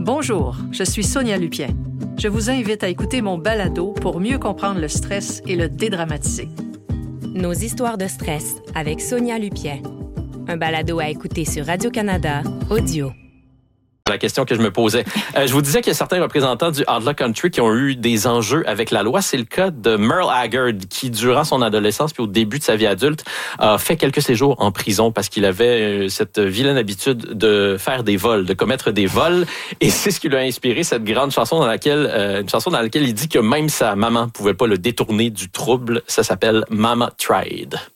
Bonjour, je suis Sonia Lupien. Je vous invite à écouter mon balado pour mieux comprendre le stress et le dédramatiser. Nos histoires de stress avec Sonia Lupien. Un balado à écouter sur Radio-Canada Audio. La question que je me posais. Je vous disais qu'il y a certains représentants du Outlaw Country qui ont eu des enjeux avec la loi. C'est le cas de Merle Haggard qui, durant son adolescence puis au début de sa vie adulte, a fait quelques séjours en prison parce qu'il avait cette vilaine habitude de faire des vols, de commettre des vols. Et c'est ce qui lui a inspiré cette grande chanson dans laquelle il dit que même sa maman pouvait pas le détourner du trouble. Ça s'appelle Mama Tried.